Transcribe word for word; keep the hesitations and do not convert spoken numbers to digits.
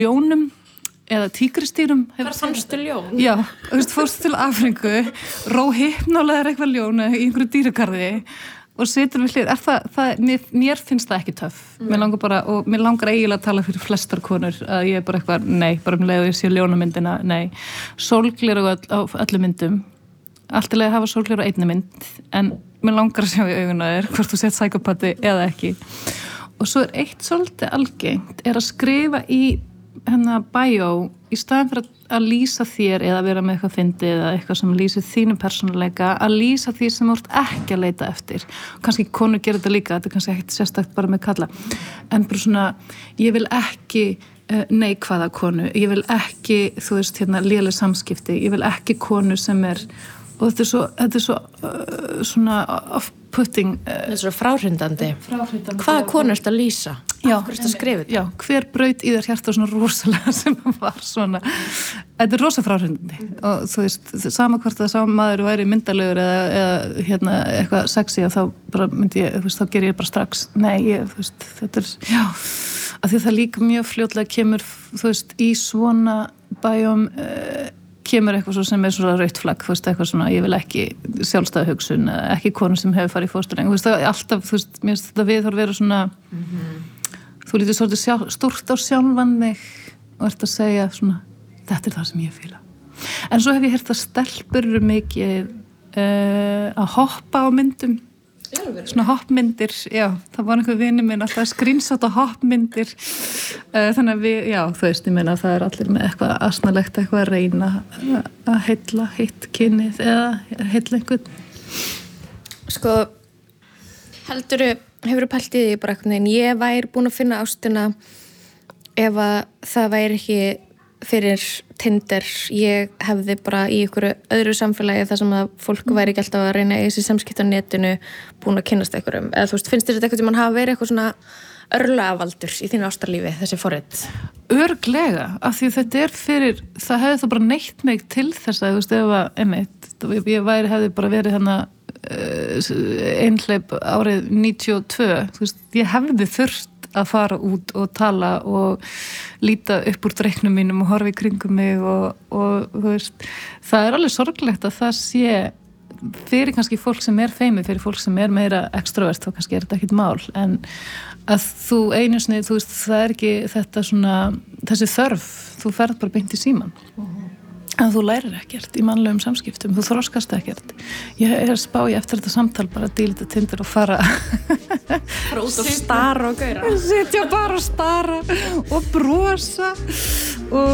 ljónum eða tígristýrum. Hvar fannstu ljón? Já, þú veist, fórstu til Afríku, ró hypnálegar eitthvað ljón í einhverju dýragarði og situr við hlið. Er það, það mér, mér finnst það ekki töff. Mm. Mér langar bara, og mér langar eiginlega að tala fyrir flestar konur að ég er bara eitthvað, nei, bara um leið og ég sé ljónamyndina, nei. Sólgleru á, á öllu myndum. Allt í lagi að hafa sólgleru á einni mynd, en mér langar að sjá í auguna þér hvort þú sett psykopati eða ekki. Og svo er eitt svolítið algengt, er að skrifa í hennar bio í staðan fyrir að lýsa þér eða vera með eitthvað fyndið eða eitthvað sem lýsir þínum persónuleika, að lýsa því sem þú ert ekki að leita eftir. Og kannski konur gerir þetta líka, þetta er kannski ekkert sérstakt bara með kalla. En bara svona, ég vil ekki uh, neikvæða konu, ég vil ekki, þú veist, hérna, léleg samskipti, ég vil ekki konu sem er, og þetta er svo, þetta er svo uh, svona off-putting. Uh, þetta er svo fráhrindandi. Fráhrindandi. Hvaða konu ertu að lýsa? Já, Hvað ertu að skrifa þetta? Já, hver braut í þér hjarta svona rosalega sem var svona, þetta er rosa fráhrindandi mm. og þú veist, sama hvort það sá maður væri myndalegur eða, eða hérna, eitthvað sexy og þá bara myndi ég, þú veist, þá ger ég bara strax, nei, ég, þú veist, þetta er, já, af því það líka mjög fljótlega kemur, þú veist, í svona bæjum, uh, kemur eitthvað svo sem er svona rautt flagg, þú veist, eitthvað svona, ég vil ekki sjálfstæða hugsun, ekki konu sem hefur farið í fóstureyðingu, þú veist, það er alltaf, þú veist, mér finnst þetta viðhorf vera svona, mm-hmm. þú lítur svolítið sjálf, stórt á sjálfan þig og ert að segja svona, þetta er það sem ég fíla. En svo hef ég heyrt að stelpur eru mikið uh, að hoppa á myndum, svona hoppmyndir, já, það var einhver vini minn alltaf að screenshota hoppmyndir, uh, þannig að við, já, þú veist, ég meina að það er allir með eitthvað asnalegt, eitthvað að reyna að heilla hitt kynið eða heilla einhvern. Sko, heldurðu, hefurðu pælt í því bara einhvern veginn, ég væri búin að finna ástina ef að það væri ekki fyrir Tinder, ég hefði bara í einhverju öðru samfélagi þar sem að fólk væri ekki alltaf að reyna í þessi samskipti á netinu búin að kynnast einhverjum, eða þú veist, finnst þér þetta eitthvað sem mann hafa verið eitthvað svona örlagavaldur í þínu ástarlífi, þessi forrit? Örglega, af því þetta er fyrir, það hefði það bara neitt mig til þess að, þú veist, ef að, einmitt, ég væri, hefði bara verið hérna einhleip árið níutíu og tvö, þú veist, ég hefði þurft að fara út og tala og líta upp úr dreiknum mínum og horfa í kringum mig og, og þú veist, það er alveg sorglegt að það sé fyrir kannski fólk sem er feimið, fyrir fólk sem er meira extrovert, þá kannski er þetta ekkert mál, en að þú einu sinni, þú veist, það er ekki þetta svona, þessi þörf, þú ferð bara beint í síman. Uh-huh. En þú lærir ekkert í mannlegum samskiptum, þú þroskast ekkert. Ég er spái eftir þetta samtal bara að díla þetta Tinder og fara fara út og stara og gauðra. Sitja bara og stara og brosa og